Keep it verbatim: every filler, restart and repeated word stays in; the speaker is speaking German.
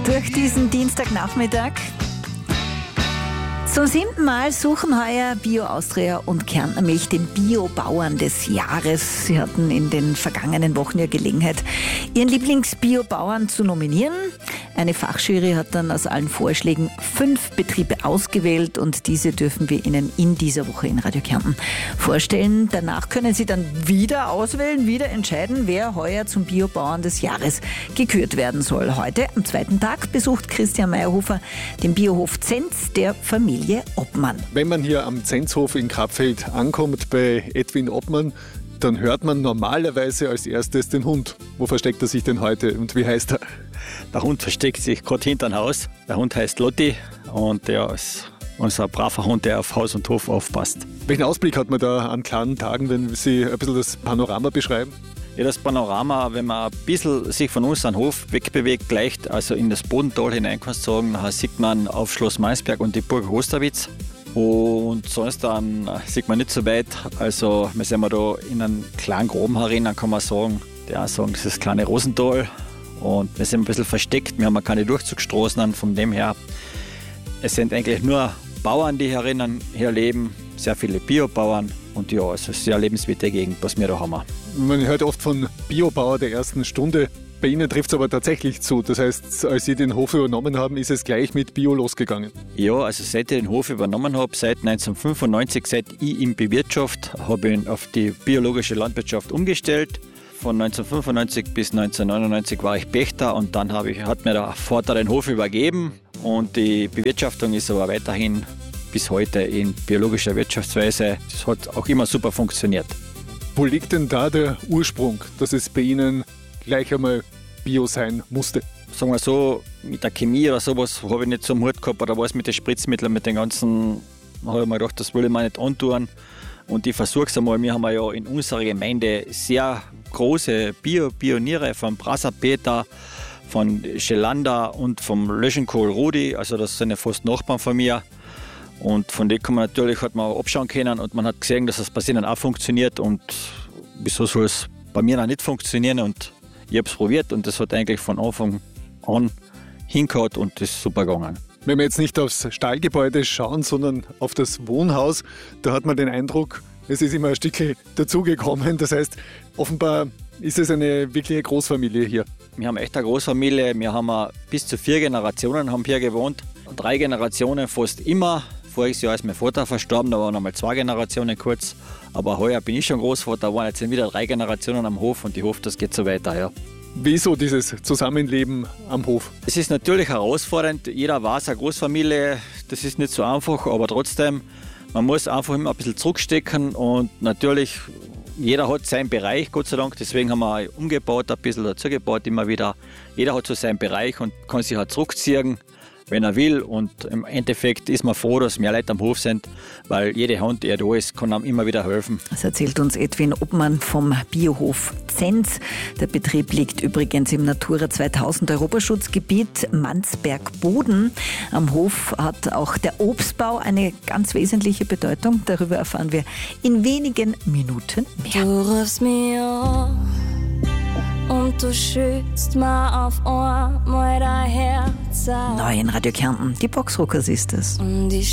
durch diesen Dienstagnachmittag. Zum siebten Mal suchen heuer Bio Austria und Kärntner Milch den Bio-Bauern des Jahres. Sie hatten in den vergangenen Wochen ja Gelegenheit, ihren Lieblings-Bio-Bauern zu nominieren. Eine Fachjury hat dann aus allen Vorschlägen fünf Betriebe ausgewählt und diese dürfen wir Ihnen in dieser Woche in Radio Kärnten vorstellen. Danach können Sie dann wieder auswählen, wieder entscheiden, wer heuer zum Bio-Bauern des Jahres gekürt werden soll. Heute, am zweiten Tag, besucht Christian Meyerhofer den Biohof Zenz der Familie Obmann. Wenn man hier am Zenzhof in Krapfeld ankommt bei Edwin Obmann, dann hört man normalerweise als erstes den Hund. Wo versteckt er sich denn heute und wie heißt er? Der Hund versteckt sich gerade hinterm Haus. Der Hund heißt Lotti und der ist unser braver Hund, der auf Haus und Hof aufpasst. Welchen Ausblick hat man da an klaren Tagen, wenn Sie ein bisschen das Panorama beschreiben? Ja, das Panorama, wenn man ein bisschen sich von uns an den Hof wegbewegt, leicht, also in das Bodental hinein kannst du sagen, dann sieht man auf Schloss Maisberg und die Burg Osterwitz. Und sonst dann sieht man nicht so weit. Also wir sind da in einem kleinen Graben herin, kann man sagen. Der sagen, das ist das kleine Rosental. Und wir sind ein bisschen versteckt. Wir haben keine Durchzugsstraßen. Von dem her, es sind eigentlich nur Bauern, die herinnen hier leben. Sehr viele Biobauern. Und ja, es ist eine sehr lebenswerte Gegend, was wir da haben. Man hört oft von Biobauer der ersten Stunde. Bei Ihnen trifft es aber tatsächlich zu. Das heißt, als Sie den Hof übernommen haben, ist es gleich mit Bio losgegangen. Ja, also seit ich den Hof übernommen habe, seit neunzehnhundertfünfundneunzig, seit ich ihn bewirtschaft, habe ich ihn auf die biologische Landwirtschaft umgestellt. Von neunzehnhundertfünfundneunzig bis neunzehnhundertneunundneunzig war ich Pächter und dann habe ich, hat mir der Vater den Hof übergeben. Und die Bewirtschaftung ist aber weiterhin bis heute in biologischer Wirtschaftsweise. Das hat auch immer super funktioniert. Wo liegt denn da der Ursprung, dass es bei Ihnen gleich einmal Bio sein musste? Sagen wir so, mit der Chemie oder sowas habe ich nicht so am Hut gehabt, oder was mit den Spritzmitteln, mit den ganzen, habe ich mir gedacht, das will ich mir nicht antun. Und ich versuche es einmal, wir haben ja in unserer Gemeinde sehr große Bio-Pioniere, von Brasser Peter, von Schelanda und vom Löschenkohl Rudi, also das sind ja fast Nachbarn von mir. Und von denen kann man natürlich hat man abschauen können und man hat gesehen, dass das bei ihnen auch funktioniert und wieso soll es bei mir noch nicht funktionieren, und ich habe es probiert und das hat eigentlich von Anfang an hingehauen und das ist super gegangen. Wenn wir jetzt nicht aufs Stallgebäude schauen, sondern auf das Wohnhaus, da hat man den Eindruck, es ist immer ein Stückchen dazugekommen. Das heißt, offenbar ist es eine wirkliche Großfamilie hier. Wir haben echt eine Großfamilie. Wir haben bis zu vier Generationen haben hier gewohnt. Drei Generationen fast immer. Voriges Jahr ist mein Vater verstorben, da waren noch mal zwei Generationen kurz. Aber heuer bin ich schon Großvater, da waren jetzt sind wieder drei Generationen am Hof und ich hoffe, das geht so weiter. Ja. Wieso dieses Zusammenleben am Hof? Es ist natürlich herausfordernd. Jeder weiß, eine Großfamilie, das ist nicht so einfach, aber trotzdem, man muss einfach immer ein bisschen zurückstecken und natürlich, jeder hat seinen Bereich, Gott sei Dank. Deswegen haben wir umgebaut, ein bisschen dazu gebaut, immer wieder. Jeder hat so seinen Bereich und kann sich halt zurückziehen, wenn er will. Und im Endeffekt ist man froh, dass mehr Leute am Hof sind, weil jede Hand, die da ist, kann einem immer wieder helfen. Das erzählt uns Edwin Obmann vom Biohof Zenz. Der Betrieb liegt übrigens im Natura zweitausend Europaschutzgebiet Mansberg-Boden. Am Hof hat auch der Obstbau eine ganz wesentliche Bedeutung. Darüber erfahren wir in wenigen Minuten mehr. Du rufst mich an und du schützt mir auf einmal dein Herz. Neu in Radio Kärnten, die Boxrockers ist es. Und ich